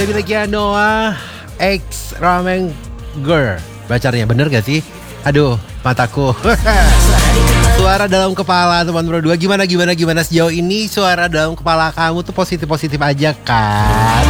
Ada miliknya Noah X Ramenger. Bacanya bener gak sih? Aduh, mataku. Suara dalam kepala teman Pro 2. Gimana sejauh ini suara dalam kepala kamu tuh positif-positif aja kan?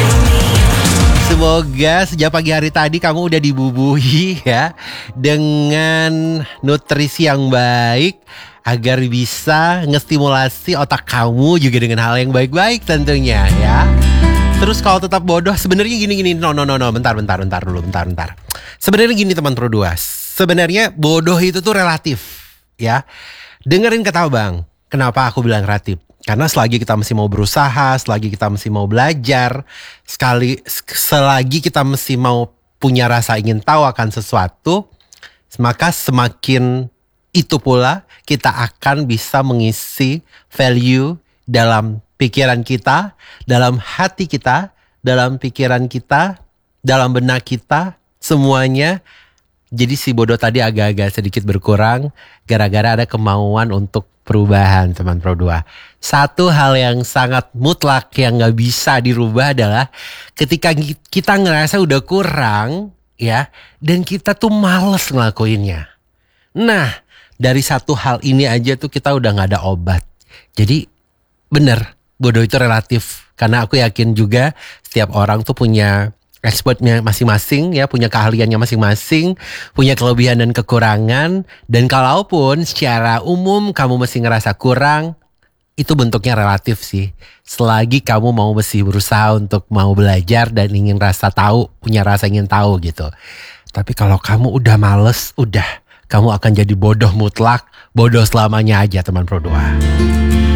Semoga sejak pagi hari tadi kamu udah dibubuhi ya dengan nutrisi yang baik agar bisa ngestimulasi otak kamu juga dengan hal yang baik-baik tentunya ya. Terus kalau tetap bodoh sebenarnya gini. No, bentar dulu. Sebenarnya gini teman Pro 2. Sebenarnya bodoh itu tuh relatif ya. Dengerin kata Bang. Kenapa aku bilang relatif? Karena selagi kita masih mau berusaha, selagi kita masih mau belajar, selagi kita masih mau punya rasa ingin tahu akan sesuatu, maka semakin itu pula kita akan bisa mengisi value dalam pikiran kita, dalam hati kita, dalam pikiran kita, dalam benak kita, semuanya. Jadi si bodoh tadi agak-agak sedikit berkurang gara-gara ada kemauan untuk perubahan teman Pro 2. Satu hal yang sangat mutlak yang gak bisa dirubah adalah ketika kita ngerasa udah kurang ya, dan kita tuh males ngelakuinnya. Nah, dari satu hal ini aja tuh kita udah gak ada obat. Jadi bener, bodoh itu relatif. Karena aku yakin juga setiap orang tuh punya expertnya masing-masing ya, punya keahliannya masing-masing, punya kelebihan dan kekurangan. Dan kalaupun secara umum kamu masih ngerasa kurang, itu bentuknya relatif sih. Selagi kamu mau masih berusaha untuk mau belajar dan ingin rasa tahu, punya rasa ingin tahu gitu. Tapi kalau kamu udah males, udah kamu akan jadi bodoh mutlak, bodoh selamanya aja teman Pro 2.